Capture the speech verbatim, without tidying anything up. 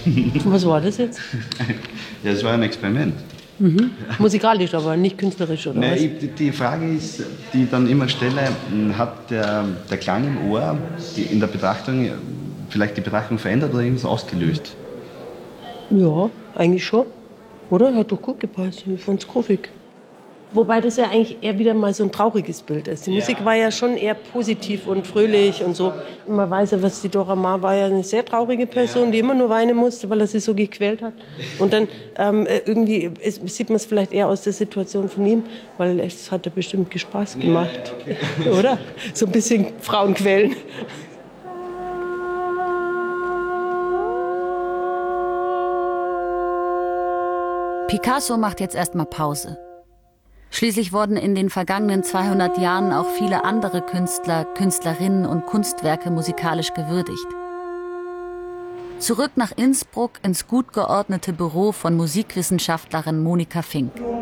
Was war das jetzt? Ja, es war ein Experiment. Mhm. Musikalisch, aber nicht künstlerisch, oder Nein, was? ich, die Frage ist, die ich dann immer stelle, hat der, der Klang im Ohr die, in der Betrachtung, vielleicht die Betrachtung verändert oder irgendwas ausgelöst? Ja, eigentlich schon. Oder? Hat doch gut gepasst. Ich fand's gruffig. Wobei das ja eigentlich eher wieder mal so ein trauriges Bild ist. Die ja. Musik war ja schon eher positiv und fröhlich und so. Man weiß ja, was die Dora Maar war ja eine sehr traurige Person, ja. die immer nur weinen musste, weil er sie so gequält hat. Und dann ähm, irgendwie ist, sieht man es vielleicht eher aus der Situation von ihm, weil es hat ja bestimmt Spaß gemacht. Ja, okay. Oder? So ein bisschen Frauen quälen. Picasso macht jetzt erstmal Pause. Schließlich wurden in den vergangenen zweihundert Jahren auch viele andere Künstler, Künstlerinnen und Kunstwerke musikalisch gewürdigt. Zurück nach Innsbruck ins gut geordnete Büro von Musikwissenschaftlerin Monika Fink.